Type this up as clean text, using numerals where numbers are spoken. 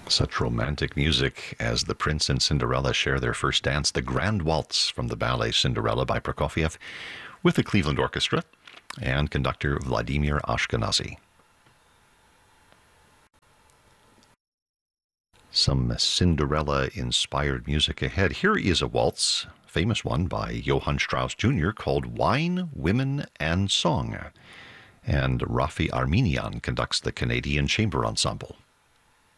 Such romantic music as the Prince and Cinderella share their first dance, the Grand Waltz from the ballet Cinderella by Prokofiev, with the Cleveland Orchestra and conductor Vladimir Ashkenazy. Some Cinderella-inspired music ahead. Here is a waltz, famous one by Johann Strauss Jr., called Wine, Women, and Song. And Rafi Armenian conducts the Canadian Chamber Ensemble.